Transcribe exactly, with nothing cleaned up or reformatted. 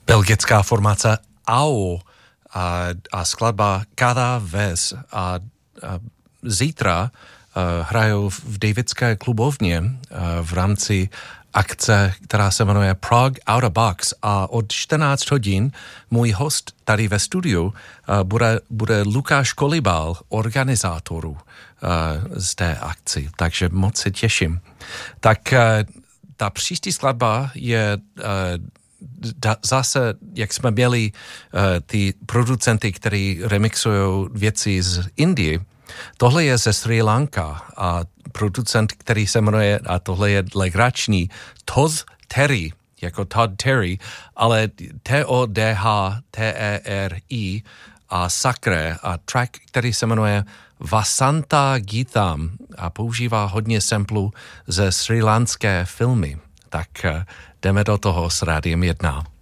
belgická formace A O a, a skladba Cada vez a, a zítra a, hrajou v Davidské klubovně a, v rámci akce, která se jmenuje Prague Out of Box a od čtrnáct hodin můj host tady ve studiu uh, bude, bude Lukáš Kolibal, organizátorů uh, z té akci, takže moc se těším. Tak uh, ta příští skladba je uh, da, zase, jak jsme měli uh, ty producenty, kteří remixují věci z Indie. Tohle je ze Sri Lanka a producent, který se jmenuje, a tohle je legrační, Todd Terry, jako Todd Terry, ale T O D H T E R I a Sakre a track, který se jmenuje Vasanta Geetam a používá hodně samplů ze srilanské filmy. Tak jdeme do toho s Rádiem jedna.